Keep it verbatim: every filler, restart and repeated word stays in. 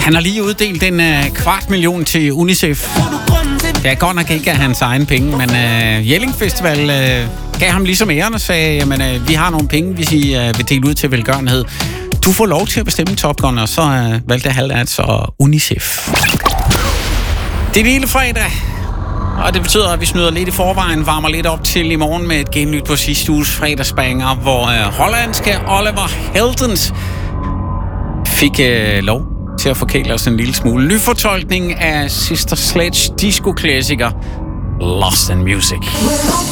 Han har lige uddelt en uh, kvart million til UNICEF. Det er godt nok ikke af hans egen penge, men uh, Jelling Festival uh, gav ham ligesom æren og sagde, jamen uh, vi har nogle penge, hvis I uh, vil dele ud til velgørenhed. Du får lov til at bestemme Top Gun, og så uh, valgte han altså UNICEF. Det er lille fredag, og det betyder, at vi snyder lidt i forvejen, varmer lidt op til i morgen med et genlyt på sidste uges fredagsbanger, hvor uh, hollandske Oliver Heldens fik uh, lov til at forkæle os en lille smule. Nyfortolkning af Sister Sledge disco-klassiker Lost in Music.